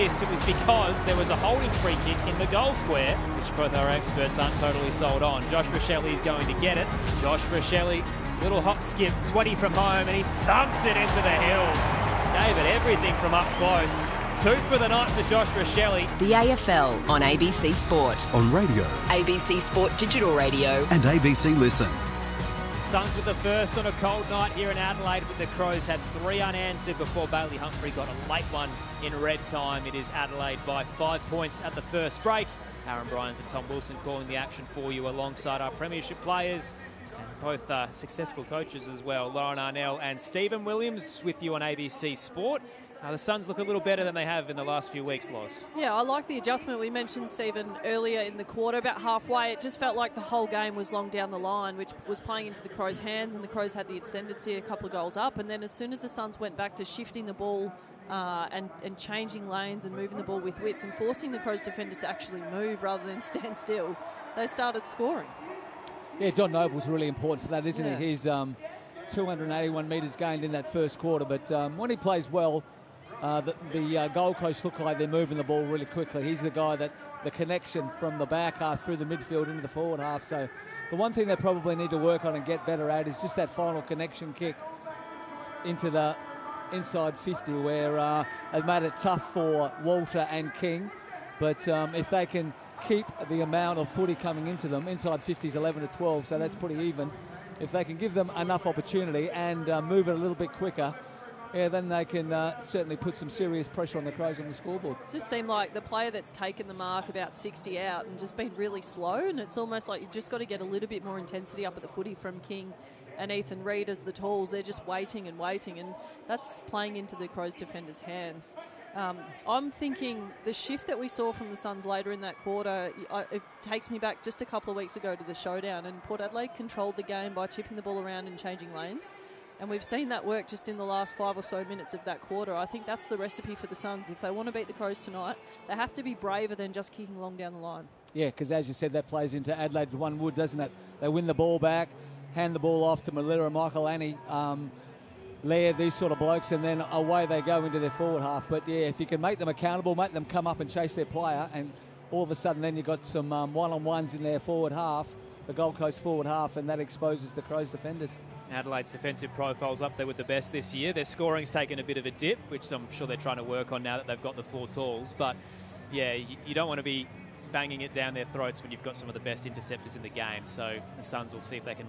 assist, it was because there was a holding free kick in the goal square, which both our experts aren't totally sold on. Josh Rachele is going to get it. Josh Rachele, little hop skip, 20 from home, and he thumps it into the hill. David, everything from up close. 2 for the night for Josh Rachele. The AFL on ABC Sport. On radio, ABC Sport Digital Radio. and ABC Listen. Suns with the first on a cold night here in Adelaide, but the Crows had 3 unanswered before Bailey Humphrey got a late one in red time. It is Adelaide by 5 points at the first break. Aaron Bryans and Tom Wilson calling the action for you alongside our premiership players and both successful coaches as well, Lauren Arnell and Stephen Williams with you on ABC Sport. The Suns look a little better than they have in the last few weeks, Loz. Yeah, I like the adjustment. We mentioned, Stephen, earlier in the quarter, about halfway. It just felt like the whole game was long down the line, which was playing into the Crows' hands, and the Crows had the ascendancy a couple of goals up. And then as soon as the Suns went back to shifting the ball and changing lanes and moving the ball with width and forcing the Crows defenders to actually move rather than stand still, they started scoring. Yeah, John Noble's really important for that, isn't Yeah. he? He's 281 metres gained in that first quarter, but when he plays well, the Gold Coast look like they're moving the ball really quickly. He's the guy that the connection from the back half through the midfield into the forward half. So the one thing they probably need to work on and get better at is just that final connection kick into the inside 50, where they've made it tough for Walter and King. But if they can keep the amount of footy coming into them, inside 50's 11 to 12, so that's pretty even. If they can give them enough opportunity and move it a little bit quicker, yeah, then they can certainly put some serious pressure on the Crows on the scoreboard. It just seemed like the player that's taken the mark about 60 out and just been really slow, and it's almost like you've just got to get a little bit more intensity up at the footy from King and Ethan Reid as the tools. They're just waiting, and that's playing into the Crows defenders' hands. I'm thinking the shift that we saw from the Suns later in that quarter, it takes me back just a couple of weeks ago to the showdown, and Port Adelaide controlled the game by chipping the ball around and changing lanes. And we've seen that work just in the last 5 or so minutes of that quarter. I think that's the recipe for the Suns. If they want to beat the Crows tonight, they have to be braver than just kicking long down the line. Yeah, because as you said, that plays into Adelaide's one wood, doesn't it? They win the ball back, hand the ball off to Malira, Michael Annie, Laird, these sort of blokes, and then away they go into their forward half. But yeah, if you can make them accountable, make them come up and chase their player, and all of a sudden then you've got some one-on-ones in their forward half, the Gold Coast forward half, and that exposes the Crows defenders. Adelaide defensive profile's up there with the best this year. Their scoring's taken a bit of a dip, which I'm sure they're trying to work on now that they've got the 4 tools. But yeah, you don't want to be banging it down their throats when you've got some of the best interceptors in the game. So the Suns will see if they can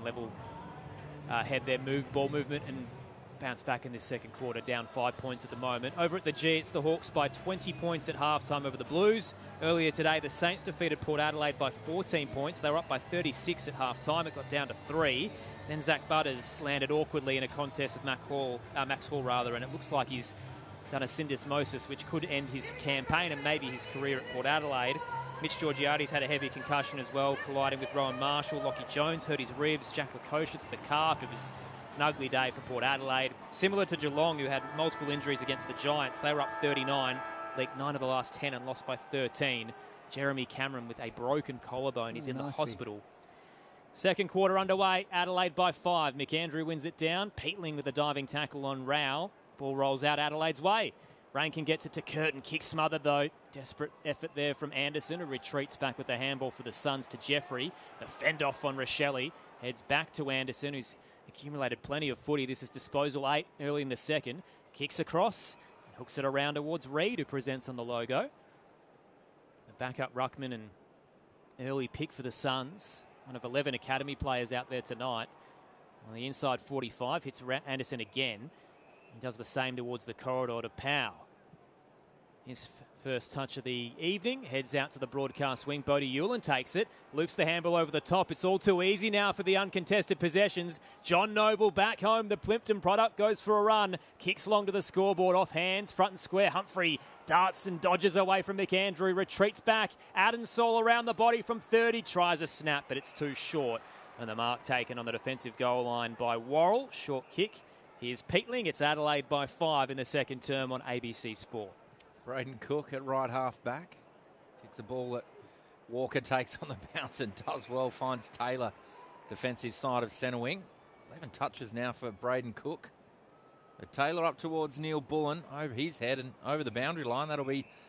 head their ball movement and bounce back in this second quarter, down 5 points at the moment. Over at the G, it's the Hawks by 20 points at halftime over the Blues. Earlier today, the Saints defeated Port Adelaide by 14 points. They were up by 36 at halftime. It got down to 3. Then Zach Butters landed awkwardly in a contest with Max Hall, and it looks like he's done a syndesmosis, which could end his campaign and maybe his career at Port Adelaide. Mitch Georgiades had a heavy concussion as well, colliding with Rowan Marshall. Lockie Jones hurt his ribs. Jack Lukosius with the calf. It was an ugly day for Port Adelaide. Similar to Geelong, who had multiple injuries against the Giants. They were up 39, leaked 9 of the last 10 and lost by 13. Jeremy Cameron with a broken collarbone. He's in the hospital. Second quarter underway, Adelaide by 5. McAndrew wins it down. Peatling with a diving tackle on Rao. Ball rolls out Adelaide's way. Rankin gets it to Curtin. Kick smothered though. Desperate effort there from Anderson, who retreats back with the handball for the Suns to Jeffrey. The fend off on Rachele. Heads back to Anderson, who's accumulated plenty of footy. This is disposal 8 early in the second. Kicks across. Hooks it around towards Reid, who presents on the logo. The backup ruckman and early pick for the Suns. One of 11 academy players out there tonight. On the inside 45, hits Anderson again. He does the same towards the corridor to Powell. His first touch of the evening, heads out to the broadcast wing. Bodie Hewlin takes it, loops the handball over the top. It's all too easy now for the uncontested possessions. John Noble back home. The Plympton product goes for a run. Kicks along to the scoreboard off hands, front and square. Humphrey darts and dodges away from McAndrew, retreats back. Adensall around the body from 30, tries a snap, but it's too short. And the mark taken on the defensive goal line by Worrell. Short kick. Here's Peatling. It's Adelaide by 5 in the second term on ABC Sport. Braden Cook at right half back. Kicks a ball that Walker takes on the bounce and does well. Finds Taylor, defensive side of centre wing. 11 touches now for Braden Cook. But Taylor up towards Neil Bullen over his head and over the boundary line. That'll be